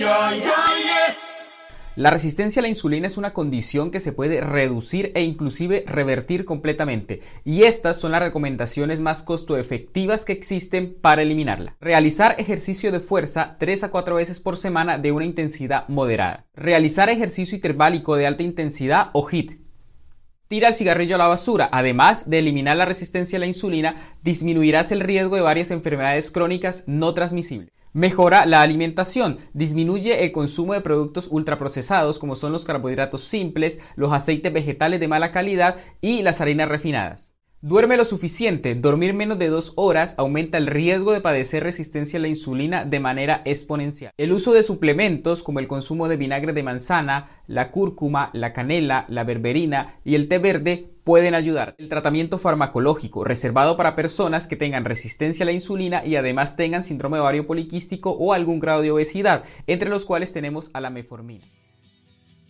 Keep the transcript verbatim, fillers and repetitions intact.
La resistencia a la insulina es una condición que se puede reducir e inclusive revertir completamente, y estas son las recomendaciones más costo efectivas que existen para eliminarla. Realizar ejercicio de fuerza tres a cuatro veces por semana de una intensidad moderada. Realizar ejercicio interválico de alta intensidad o HIIT. Tira el cigarrillo a la basura. Además de eliminar la resistencia a la insulina, disminuirás el riesgo de varias enfermedades crónicas no transmisibles. Mejora la alimentación. Disminuye el consumo de productos ultraprocesados como son los carbohidratos simples, los aceites vegetales de mala calidad y las harinas refinadas. Duerme lo suficiente. Dormir menos de dos horas aumenta el riesgo de padecer resistencia a la insulina de manera exponencial. El uso de suplementos como el consumo de vinagre de manzana, la cúrcuma, la canela, la berberina y el té verde pueden ayudar. El tratamiento farmacológico, reservado para personas que tengan resistencia a la insulina y además tengan síndrome ovario poliquístico o algún grado de obesidad, entre los cuales tenemos a la metformina.